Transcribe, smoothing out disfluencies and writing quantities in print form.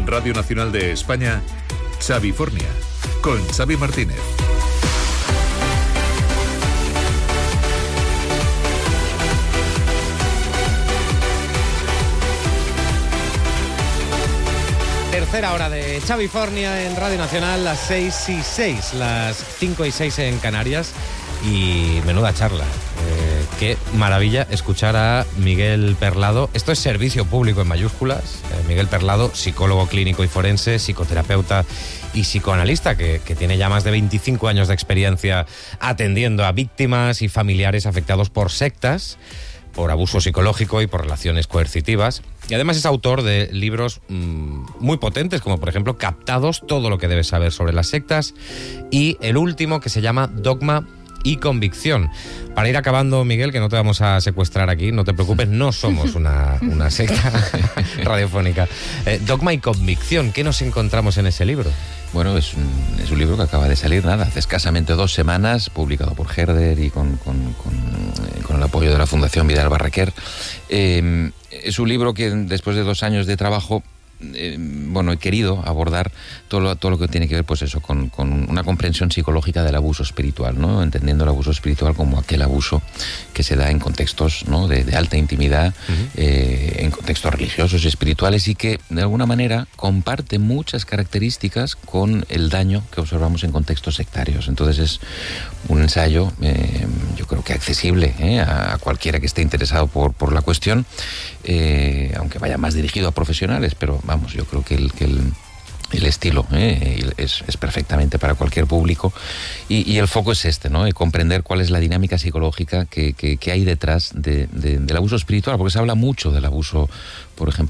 En Radio Nacional de España, Xavifornia, con Xavi Martínez. Tercera hora de Xavifornia en Radio Nacional, las 6:06, las 5:06 en Canarias. Y menuda charla. Qué maravilla escuchar a Miguel Perlado. Esto es servicio público en mayúsculas. Miguel Perlado, psicólogo clínico y forense, psicoterapeuta y psicoanalista, que tiene ya más de 25 años de experiencia atendiendo a víctimas y familiares afectados por sectas, por abuso psicológico y por relaciones coercitivas. Y además es autor de libros muy potentes, como por ejemplo Captados, todo lo que debes saber sobre las sectas, y el último, que se llama Dogma y Convicción. Para ir acabando, Miguel, que no te vamos a secuestrar aquí, no te preocupes, no somos una secta radiofónica. Dogma y Convicción, ¿qué nos encontramos en ese libro? Bueno, es un libro que acaba de salir, hace escasamente 2 semanas, publicado por Herder y con el apoyo de la Fundación Vidal Barraquer. Es un libro que después de 2 años de trabajo, he querido abordar todo lo que tiene que ver, pues eso, con una comprensión psicológica del abuso espiritual, ¿no? Entendiendo el abuso espiritual como aquel abuso que se da en contextos, ¿no?, de alta intimidad, en contextos religiosos y espirituales, y que de alguna manera comparte muchas características con el daño que observamos en contextos sectarios. Entonces es un ensayo, yo creo que accesible a cualquiera que esté interesado por la cuestión, aunque vaya más dirigido a profesionales, pero vamos, yo creo que el estilo es perfectamente para cualquier público, y el foco es este, ¿no? Comprender cuál es la dinámica psicológica que hay detrás del abuso espiritual, porque se habla mucho del abuso, por ejemplo,